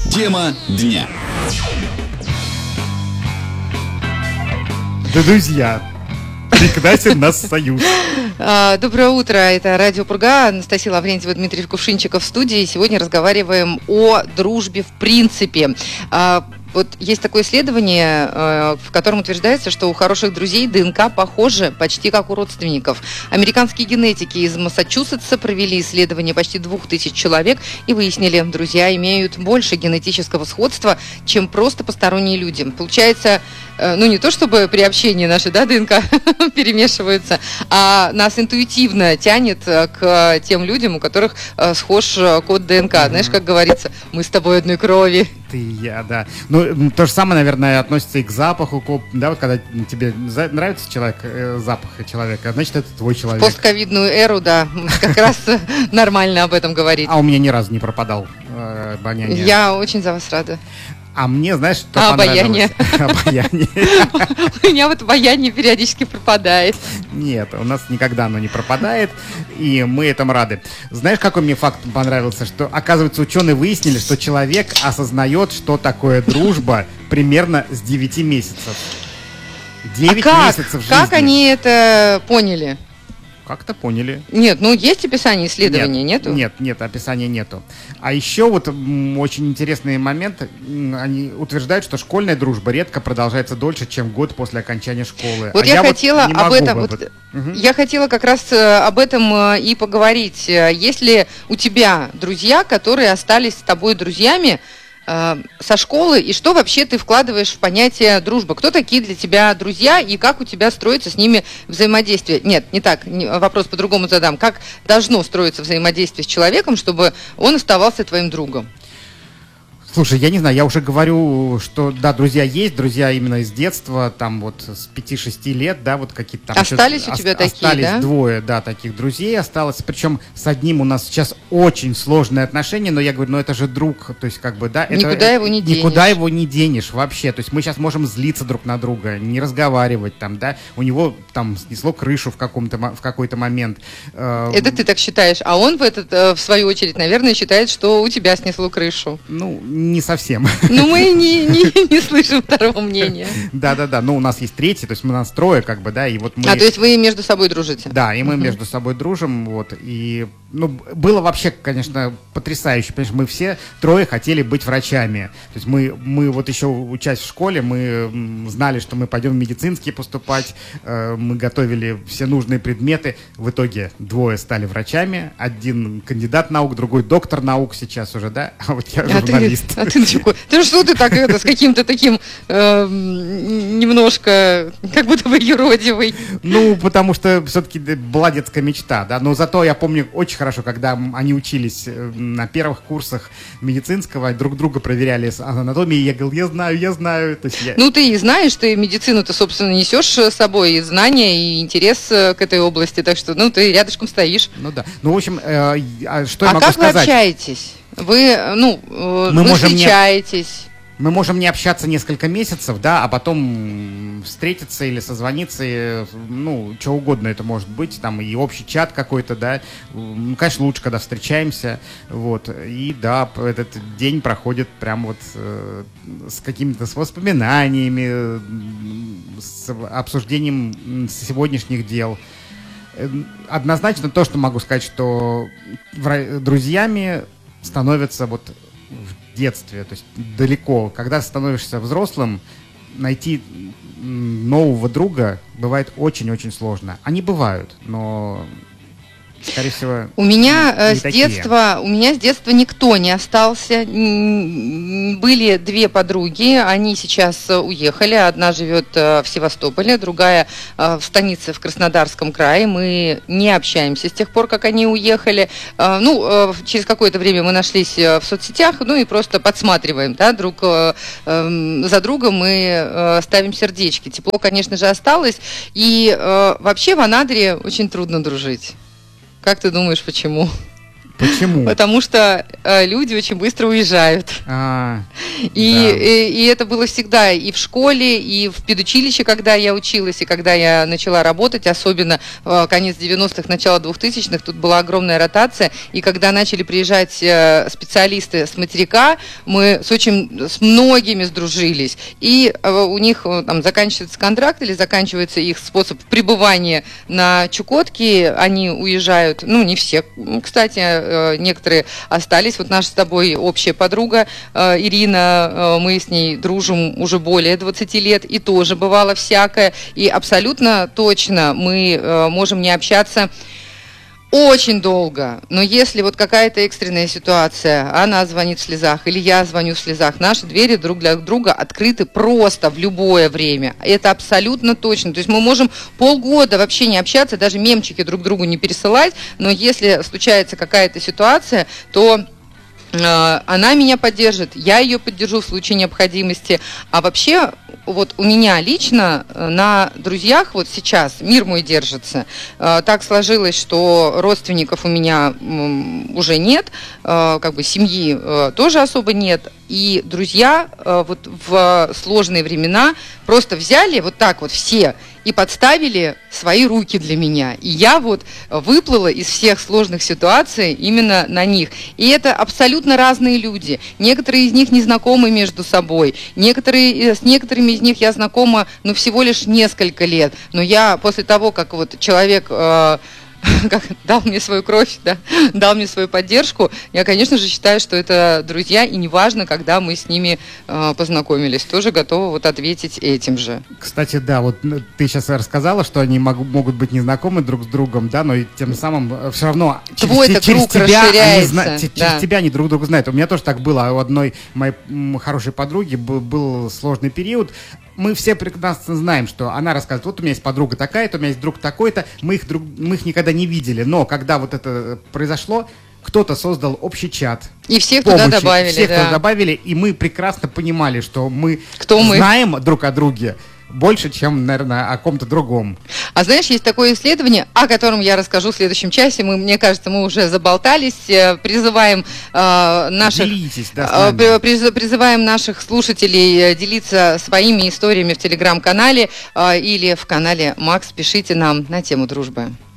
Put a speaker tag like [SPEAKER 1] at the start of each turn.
[SPEAKER 1] Тема дня.
[SPEAKER 2] Да, друзья, прекрасен наш союз.
[SPEAKER 3] Доброе утро, это Радио Пурга, Анастасия Лаврентьева, Дмитрий Кувшинчиков в студии. Сегодня разговариваем о дружбе в принципе. Вот есть такое исследование, в котором утверждается, что у хороших друзей ДНК похожа почти как у родственников. Американские генетики из Массачусетса провели исследование почти 2000 человек и выяснили, друзья имеют больше генетического сходства, чем просто посторонние люди. Получается, не то чтобы при общении наши ДНК перемешиваются, а нас интуитивно тянет к тем людям, у которых схож код ДНК. Знаешь, как говорится, мы с тобой одной крови.
[SPEAKER 2] Ты и я, да. То же самое, наверное, относится и к запаху. Да, вот когда тебе нравится запах человека, значит, это твой человек.
[SPEAKER 3] В постковидную эру, да, как раз нормально об этом говорить.
[SPEAKER 2] А у меня ни разу не пропадал обоняние.
[SPEAKER 3] Я очень за вас рада.
[SPEAKER 2] А мне, знаешь, что понравилось? Обаяние.
[SPEAKER 3] У меня вот обаяние периодически пропадает.
[SPEAKER 2] Нет, у нас никогда оно не пропадает, и мы этому рады. Знаешь, какой мне факт понравился? Что, оказывается, ученые выяснили, что человек осознает, что такое дружба примерно с 9 месяцев. 9 месяцев жизни.
[SPEAKER 3] Как они это поняли?
[SPEAKER 2] Как-то поняли.
[SPEAKER 3] Нет, есть описание исследования, нету?
[SPEAKER 2] Нет, описания нету. А еще вот очень интересный момент. Они утверждают, что школьная дружба редко продолжается дольше, чем год после окончания школы.
[SPEAKER 3] Вот я хотела об этом. Я хотела как раз об этом и поговорить. Есть ли у тебя друзья, которые остались с тобой друзьями со школы, и что вообще ты вкладываешь в понятие дружба? Кто такие для тебя друзья, и как у тебя строится с ними взаимодействие? Нет, не так, вопрос по-другому задам. Как должно строиться взаимодействие с человеком, чтобы он оставался твоим другом?
[SPEAKER 2] Слушай, я не знаю, я уже говорю, что, да, друзья есть, друзья именно из детства, там вот с 5-6 лет, да, вот какие-то там...
[SPEAKER 3] Остались у тебя такие,
[SPEAKER 2] остались,
[SPEAKER 3] да?
[SPEAKER 2] Двое, да, таких друзей осталось, причем с одним у нас сейчас очень сложные отношения, но я говорю, это же друг, то есть как бы, да...
[SPEAKER 3] Никуда его не денешь.
[SPEAKER 2] Никуда его не денешь вообще, то есть мы сейчас можем злиться друг на друга, не разговаривать там, да, у него там снесло крышу в какой-то момент.
[SPEAKER 3] Это ты так считаешь, а он в свою очередь, наверное, считает, что у тебя снесло крышу.
[SPEAKER 2] Не совсем.
[SPEAKER 3] Мы не слышим второго мнения.
[SPEAKER 2] Да, у нас есть третий, то есть мы нас трое, как бы, да, и вот мы...
[SPEAKER 3] то есть вы между собой дружите?
[SPEAKER 2] Да, и мы между собой дружим, вот, и, было вообще, конечно, потрясающе, понимаешь, мы все трое хотели быть врачами, то есть мы вот еще учась в школе, мы знали, что мы пойдем в медицинский поступать, мы готовили все нужные предметы, в итоге двое стали врачами, один кандидат наук, другой доктор наук сейчас уже, да, а вот я журналист.
[SPEAKER 3] Ты что ты так с каким-то таким немножко как будто бы юродивый?
[SPEAKER 2] Потому что все-таки была детская мечта, да, но зато я помню очень хорошо, когда они учились на первых курсах медицинского, друг друга проверяли с анатомией, я говорил, я знаю. То есть
[SPEAKER 3] ты и знаешь, ты медицину-то, собственно, несешь с собой, и знания, и интерес к этой области, так что, ты рядышком стоишь.
[SPEAKER 2] Да. В общем, что я могу сказать?
[SPEAKER 3] А как вы общаетесь? Вы встречаетесь?
[SPEAKER 2] Мы можем не общаться несколько месяцев, да, а потом встретиться или созвониться, что угодно это может быть, там и общий чат какой-то, да, конечно, лучше, когда встречаемся, вот, и да, этот день проходит прям вот с какими-то воспоминаниями, с обсуждением сегодняшних дел. Однозначно то, что могу сказать, что друзьями становятся вот в детстве, то есть далеко. Когда становишься взрослым, найти нового друга бывает очень-очень сложно. Они бывают, но скорее всего,
[SPEAKER 3] у меня с детства никто не остался. Были две подруги, они сейчас уехали. Одна живет в Севастополе, другая в станице в Краснодарском крае. Мы не общаемся с тех пор, как они уехали. Через какое-то время мы нашлись в соцсетях, и просто подсматриваем, да, друг за другом, мы ставим сердечки. Тепло, конечно же, осталось. И вообще в Анадыре очень трудно дружить. Как ты думаешь, почему?
[SPEAKER 2] Почему?
[SPEAKER 3] Потому что люди очень быстро уезжают. И это было всегда и в школе, и в педучилище, когда я училась, и когда я начала работать, особенно конец 90-х, начало 2000-х, тут была огромная ротация, и когда начали приезжать специалисты с материка, мы с многими сдружились, и у них там заканчивается контракт или заканчивается их способ пребывания на Чукотке, они уезжают, ну, не все, кстати, некоторые остались. Вот наша с тобой общая подруга Ирина, мы с ней дружим уже более 20 лет, и тоже бывало всякое, и абсолютно точно мы можем не общаться очень долго, но если вот какая-то экстренная ситуация, она звонит в слезах, или я звоню в слезах, наши двери друг для друга открыты просто в любое время. Это абсолютно точно. То есть мы можем полгода вообще не общаться, даже мемчики друг другу не пересылать, но если случается какая-то ситуация, то она меня поддержит, я ее поддержу в случае необходимости. А вообще, вот у меня лично на друзьях вот сейчас мир мой держится. Так сложилось, что родственников у меня уже нет, как бы семьи тоже особо нет. И друзья вот в сложные времена просто взяли вот так вот все и подставили свои руки для меня. И я вот выплыла из всех сложных ситуаций именно на них. И это абсолютно разные люди. Некоторые из них не знакомы между собой. С некоторыми из них я знакома, ну, всего лишь несколько лет. Но я после того, как вот человек дал мне свою кровь, да, дал мне свою поддержку, я, конечно же, считаю, что это друзья, и неважно, когда мы с ними познакомились, тоже готова вот ответить этим же.
[SPEAKER 2] Кстати, да, вот ты сейчас рассказала, что они могут быть незнакомы друг с другом, да, но и тем самым все равно через тебя они друг друга знают. У меня тоже так было. У одной моей хорошей подруги был сложный период. Мы все прекрасно знаем, что она рассказывает, вот у меня есть подруга такая-то, у меня есть друг такой-то, мы их никогда не видели, но когда вот это произошло, кто-то создал общий чат.
[SPEAKER 3] И всех туда добавили.
[SPEAKER 2] Всех туда добавили, и мы прекрасно понимали, что мы знаем друг о друге больше, чем, наверное, о ком-то другом.
[SPEAKER 3] А знаешь, есть такое исследование, о котором я расскажу в следующем часе. Мне кажется, мы уже заболтались. Призываем призываем наших слушателей делиться своими историями в телеграм-канале или в канале Макс. Пишите нам на тему дружбы.